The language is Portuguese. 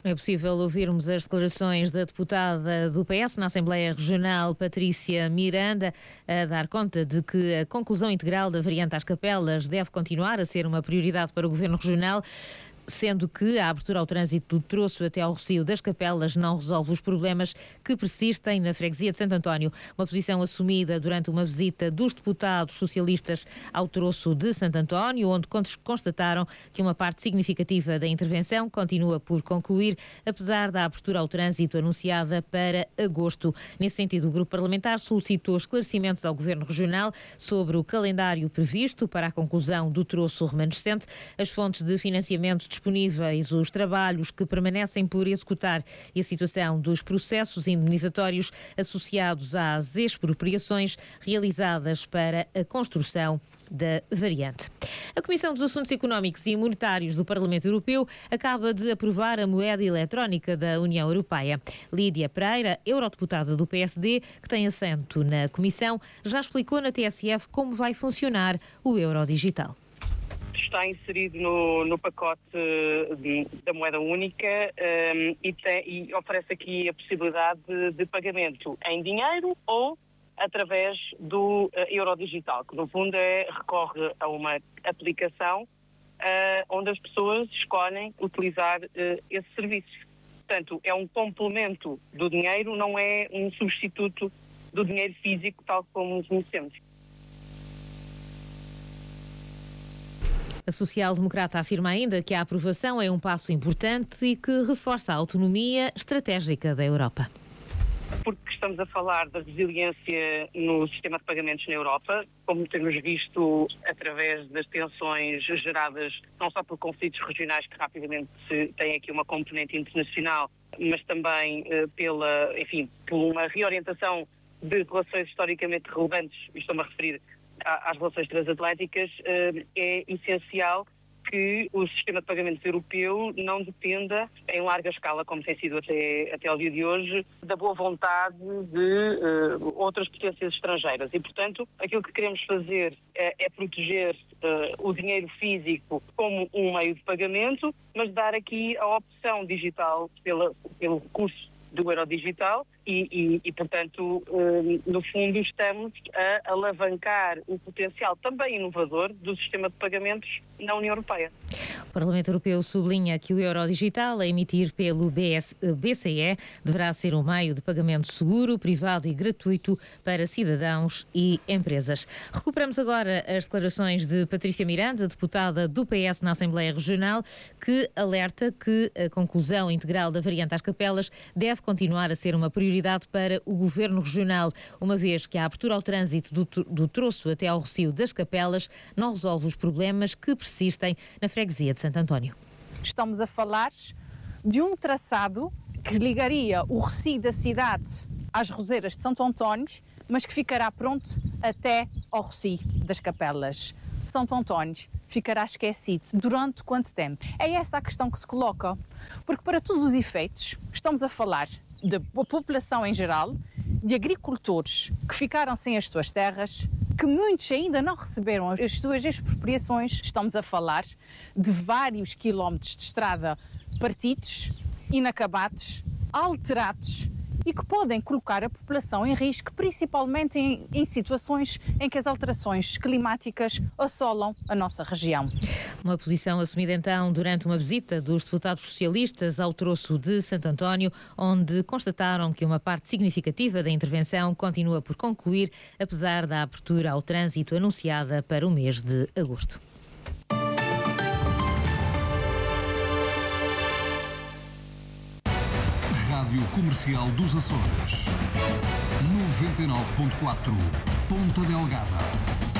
É possível ouvirmos as declarações da deputada do PS na Assembleia Regional, Patrícia Miranda, a dar conta de que a conclusão integral da variante às Capelas deve continuar a ser uma prioridade para o Governo Regional, sendo que a abertura ao trânsito do troço até ao Rossio das Capelas não resolve os problemas que persistem na freguesia de Santo António. Uma posição assumida durante uma visita dos deputados socialistas ao troço de Santo António, onde constataram que uma parte significativa da intervenção continua por concluir, apesar da abertura ao trânsito anunciada para agosto. Nesse sentido, o grupo parlamentar solicitou esclarecimentos ao Governo Regional sobre o calendário previsto para a conclusão do troço remanescente, as fontes de financiamento disponíveis, os trabalhos que permanecem por executar e a situação dos processos indemnizatórios associados às expropriações realizadas para a construção da variante. A Comissão dos Assuntos Económicos e Monetários do Parlamento Europeu acaba de aprovar a moeda eletrónica da União Europeia. Lídia Pereira, eurodeputada do PSD, que tem assento na Comissão, já explicou na TSF como vai funcionar o euro digital. Está inserido no pacote da moeda única e oferece aqui a possibilidade de pagamento em dinheiro ou através do euro digital, que no fundo recorre a uma aplicação onde as pessoas escolhem utilizar esse serviço. Portanto, é um complemento do dinheiro, não é um substituto do dinheiro físico tal como o conhecemos. A social-democrata afirma ainda que a aprovação é um passo importante e que reforça a autonomia estratégica da Europa. Porque estamos a falar da resiliência no sistema de pagamentos na Europa, como temos visto através das tensões geradas não só por conflitos regionais que rapidamente têm aqui uma componente internacional, mas também por uma reorientação de relações historicamente relevantes, estou-me a referir às relações transatlânticas, é essencial que o sistema de pagamentos europeu não dependa em larga escala, como tem sido até ao dia de hoje, da boa vontade de outras potências estrangeiras. E, portanto, aquilo que queremos fazer é proteger o dinheiro físico como um meio de pagamento, mas dar aqui a opção digital pelo recurso do euro digital e portanto, no fundo, estamos a alavancar o potencial também inovador do sistema de pagamentos na União Europeia. O Parlamento Europeu sublinha que o euro digital a emitir pelo BCE deverá ser um meio de pagamento seguro, privado e gratuito para cidadãos e empresas. Recuperamos agora as declarações de Patrícia Miranda, deputada do PS na Assembleia Regional, que alerta que a conclusão integral da variante às Capelas deve continuar a ser uma prioridade para o Governo Regional, uma vez que a abertura ao trânsito do troço até ao Rossio das Capelas não resolve os problemas que persistem na freguesia de Santo António. Estamos a falar de um traçado que ligaria o Rossio da cidade às Roseiras de Santo António, mas que ficará pronto até ao Rossio das Capelas. Santo António ficará esquecido durante quanto tempo? É essa a questão que se coloca, porque para todos os efeitos estamos a falar da população em geral, de agricultores que ficaram sem as suas terras, que muitos ainda não receberam as suas expropriações. Estamos a falar de vários quilómetros de estrada partidos, inacabados, alterados e que podem colocar a população em risco, principalmente em situações em que as alterações climáticas assolam a nossa região. Uma posição assumida então durante uma visita dos deputados socialistas ao troço de Santo António, onde constataram que uma parte significativa da intervenção continua por concluir, apesar da abertura ao trânsito anunciada para o mês de agosto. Rádio Comercial dos Açores, 99.4, Ponta Delgada.